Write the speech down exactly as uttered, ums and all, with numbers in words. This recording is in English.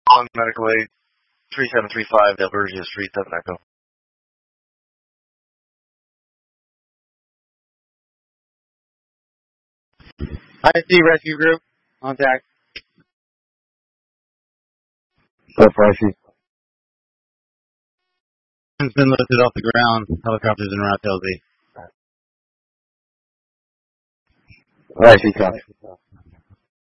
on medical aid, three seven three five Del Bergia Street, seven Echo. I see rescue group. Contact. Go Pricey. It's been lifted off the ground. Helicopters en route to L Z. Pricey, copy.